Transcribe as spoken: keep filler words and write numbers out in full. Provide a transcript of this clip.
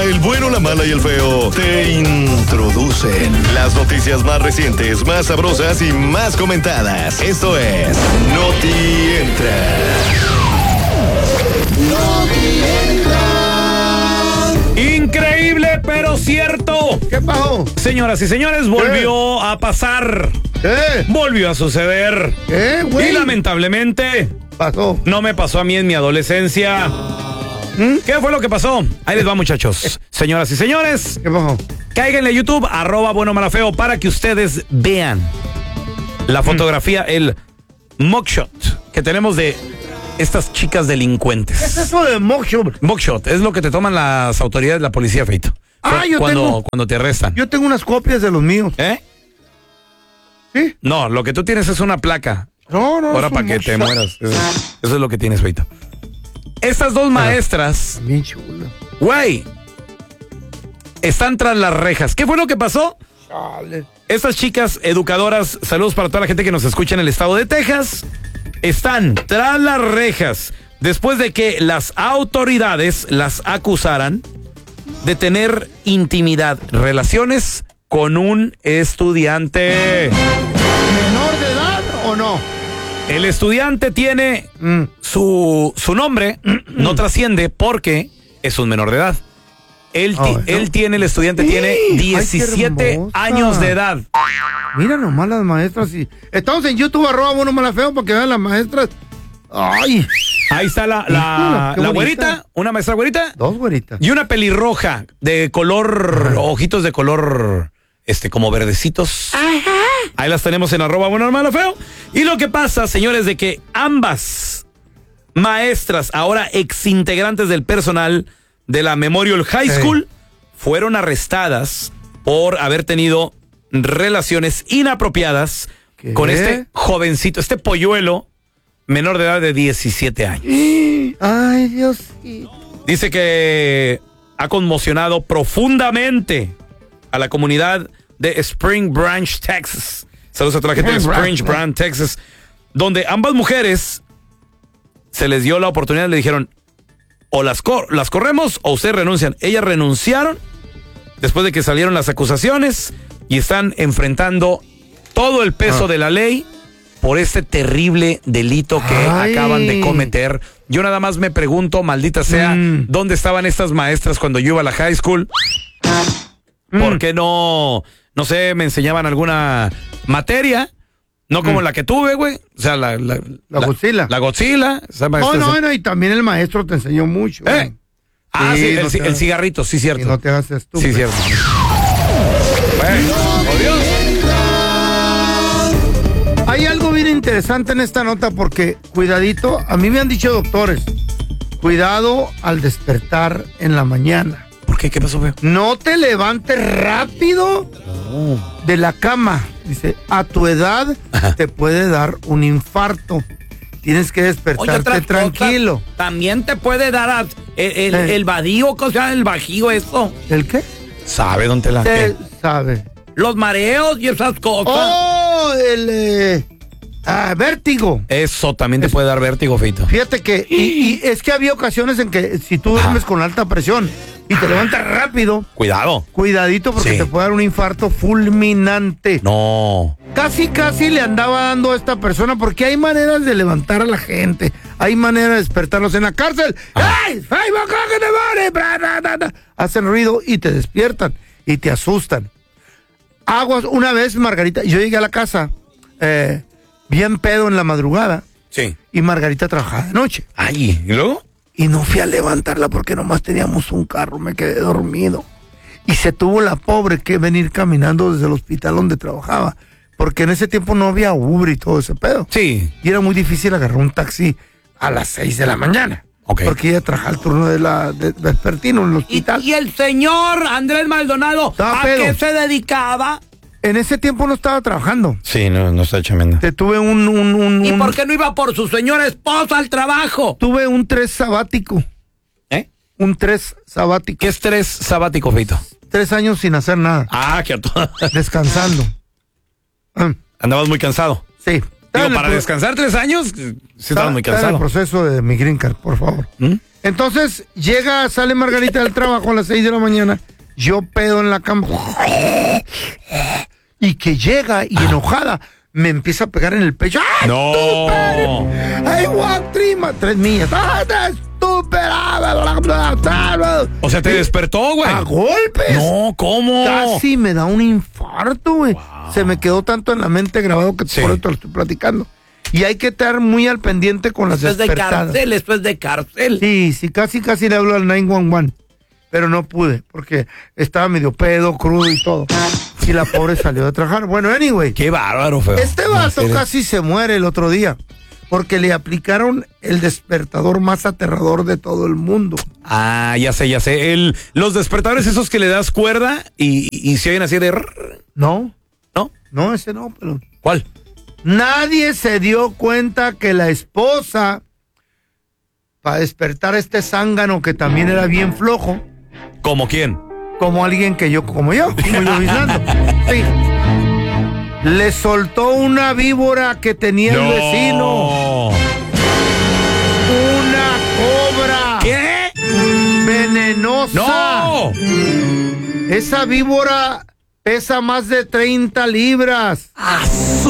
el bueno, la mala y el feo te introducen las noticias más recientes, más sabrosas y más comentadas. Esto es Noti Entra. Noti Entra. Increíble, pero cierto. ¿Qué pasó? Señoras y señores, volvió a pasar. ¿Qué? Volvió a suceder. ¿Qué, güey? Y lamentablemente pasó. No me pasó a mí en mi adolescencia. ¿Mm? ¿Qué fue lo que pasó? Ahí les va, muchachos. Señoras y señores, ¿qué pasó? Cáiganle a YouTube, arroba bueno mala feo, para que ustedes vean la fotografía, mm. el mugshot que tenemos de estas chicas delincuentes. ¿Qué es eso de mugshot? Mugshot es lo que te toman las autoridades de la policía, Feito. Ah, yo cuando, tengo. Cuando te arrestan. Yo tengo unas copias de los míos. ¿Eh? ¿Sí? No, lo que tú tienes es una placa. No, no. Ahora para que te mueras. Eso, eso es lo que tienes, Feito. Estas dos maestras, bien chula, güey, están tras las rejas. ¿Qué fue lo que pasó? Chale. Estas chicas educadoras, saludos para toda la gente que nos escucha en el estado de Texas, están tras las rejas después de que las autoridades las acusaran de tener intimidad, relaciones con un estudiante. ¿Menor de edad o no? El estudiante tiene mm. su, su nombre, no trasciende porque es un menor de edad. Él, oh, t- él tiene, el estudiante ¡Sí! tiene diecisiete años de edad. Mira nomás las maestras. Y... Estamos en YouTube, arroba bueno mala feo, para que vean las maestras. Ay. Ahí está la, la, la güerita, una maestra güerita. Dos güeritas. Y una pelirroja de color, ah. ojitos de color, este, como verdecitos. Ajá. Ahí las tenemos en arroba bueno mala feo. Y lo que pasa, señores, de que ambas maestras, ahora exintegrantes del personal de la Memorial High School, sí. fueron arrestadas por haber tenido relaciones inapropiadas ¿Qué? con este jovencito, este polluelo menor de edad de diecisiete años. Ay, Dios. Dice que ha conmocionado profundamente a la comunidad de Spring Branch, Texas. Saludos a toda la gente de Spring Branch, Texas, donde ambas mujeres se les dio la oportunidad, le dijeron, o las, cor- las corremos o ustedes renuncian. Ellas renunciaron después de que salieron las acusaciones y están enfrentando todo el peso ah. de la ley por este terrible delito que Ay. acaban de cometer. Yo nada más me pregunto, maldita sea, mm. ¿dónde estaban estas maestras cuando yo iba a la high school? Mm. ¿Por qué no, no sé, me enseñaban alguna materia? No como mm. la que tuve, güey. O sea, la... La, la, la Godzilla. La Godzilla. No, no, no, y también el maestro te enseñó mucho. ¿Eh? Ah, sí, sí el, no te, el cigarrito, sí, cierto. Y no te hagas estúpido. Sí, cierto. Bueno, oh Dios. Hay algo bien interesante en esta nota porque, cuidadito, a mí me han dicho doctores, cuidado al despertar en la mañana. ¿Por qué? ¿Qué pasó, feo? No te levantes rápido oh. de la cama. Dice, a tu edad Ajá. te puede dar un infarto. Tienes que despertarte Oye, tranquilo. Cosas, también te puede dar el, el, eh. el vadío, o sea, el bajío, eso. ¿El qué? ¿Sabe dónde la qué? Sabe. Los mareos y esas cosas. Oh, el eh, ah, vértigo. Eso también te es, puede dar vértigo, Feito. Fíjate que, y, y es que había ocasiones en que si tú duermes con alta presión y te levantas rápido. Cuidado. Cuidadito porque sí. te puede dar un infarto fulminante. No. Casi, casi le andaba dando a esta persona porque hay maneras de levantar a la gente. Hay maneras de despertarlos en la cárcel. ¡Ay! ¡Ay, boca! Hacen ruido y te despiertan y te asustan. Aguas, una vez, Margarita, yo llegué a la casa eh, bien pedo en la madrugada. Sí. Y Margarita trabajaba de noche. Ay, ¿y luego? Y no fui a levantarla porque nomás teníamos un carro, me quedé dormido. Y se tuvo la pobre que venir caminando desde el hospital donde trabajaba. Porque en ese tiempo no había Uber y todo ese pedo. Sí. Y era muy difícil agarrar un taxi a las seis de la mañana. Okay. Porque ella trabajaba el turno de la de vespertino en el hospital. ¿Y, y el señor Andrés Maldonado estaba a pedo. qué se dedicaba? En ese tiempo no estaba trabajando. Sí, no, no está tremendo. Te tuve un, un, un... ¿Y un... por qué no iba por su señora esposa al trabajo? Tuve un tres sabático. ¿Eh? Un tres sabático. ¿Qué es tres sabático, Feito? Tres años sin hacer nada. Ah, que a toda... Descansando. Ah. ¿Andabas muy cansado? Sí. Digo, para pro... descansar tres años, sí estabas muy cansado. Está en el proceso de mi green card, por favor. ¿Mm? Entonces llega, sale Margarita del trabajo a las seis de la mañana, yo pedo en la cama, y que llega y enojada me empieza a pegar en el pecho. ¡Ay, No. estúpido! ¡I walk three ma- tres millas! ¡Ah, estúpido! O sea, te despertó, güey. A golpes. No, ¿cómo? Casi me da un infarto, güey. Wow. Se me quedó tanto en la mente grabado que sí. Por eso te lo estoy platicando. Y hay que estar muy al pendiente con las despertadas. Esto es de cárcel, esto es de cárcel. Sí, sí, casi, casi le hablo al nueve once uno. Pero no pude, porque estaba medio pedo, crudo y todo. Y la pobre salió de trabajar. Bueno, anyway. Qué bárbaro, feo. Este vato no, casi se muere el otro día. Porque le aplicaron el despertador más aterrador de todo el mundo. Ah, ya sé, ya sé. El, los despertadores esos que le das cuerda y, y se oyen así de... No. ¿No? No, ese no, pero... ¿Cuál? Nadie se dio cuenta que la esposa, para despertar a este zángano que también era bien flojo. ¿Como quién? Como alguien que yo, como yo, como yo avisando. Sí. Le soltó una víbora que tenía no. el vecino. Una cobra. ¿Qué? Venenosa. No. Esa víbora pesa más de treinta libras. ¡Ah!